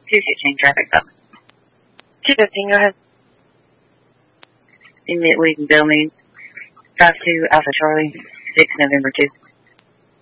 215 traffic stop. 215, go ahead. In Wheaton, Bellmead. 52 Alpha Charlie, 6 November 2.